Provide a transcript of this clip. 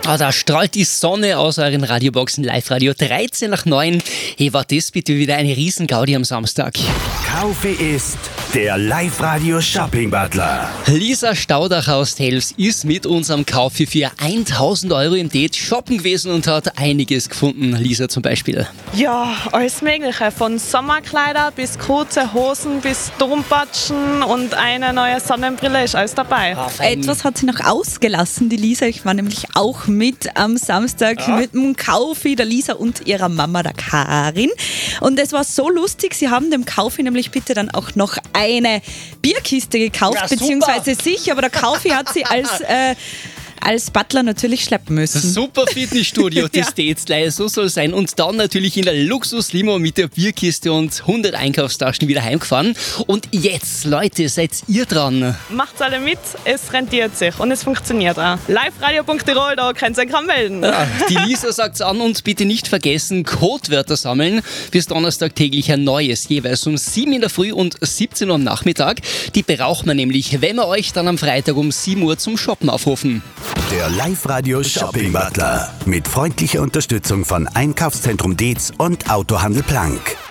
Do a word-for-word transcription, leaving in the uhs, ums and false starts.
Ah, da strahlt die Sonne aus euren Radioboxen. Live-Radio dreizehn nach neun. Hey, war das bitte wieder eine Riesen-Gaudi am Samstag? Kaufe ist der Live-Radio-Shopping-Butler. Lisa Staudach aus Telfs ist mit uns am Kaufi für tausend Euro im Date shoppen gewesen und hat einiges gefunden. Lisa zum Beispiel. Ja, alles Mögliche. Von Sommerkleider bis kurze Hosen bis Dompatschen und eine neue Sonnenbrille ist alles dabei. Ah, fein. Etwas hat sie noch ausgelassen, die Lisa. Ich war nämlich auch mit am Samstag Ja. mit dem Kaufi, der Lisa und ihrer Mama, der Karin. Und es war so lustig, sie haben dem Kaufi nämlich bitte dann auch noch eine Bierkiste gekauft, Ja, super. beziehungsweise sich, aber der Kaufi hat sie als... Äh, als Butler natürlich schleppen müssen. Super Fitnessstudio des Ja. Dates, leider so soll es sein. Und dann natürlich in der Luxuslimo mit der Bierkiste und hundert Einkaufstaschen wieder heimgefahren. Und jetzt, Leute, seid ihr dran. Macht's alle mit, es rentiert sich und es funktioniert auch. liveradio punkt tirol, da könnt ihr euch melden. Ja, die Lisa sagt's an und bitte nicht vergessen, Codewörter sammeln. Bis Donnerstag täglich ein neues, jeweils um sieben in der Früh und siebzehn Uhr am Nachmittag. Die braucht man nämlich, wenn wir euch dann am Freitag um sieben Uhr zum Shoppen aufrufen. Der Live-Radio-Shopping-Butler. Mit freundlicher Unterstützung von Einkaufszentrum Dietz und Autohandel Plank.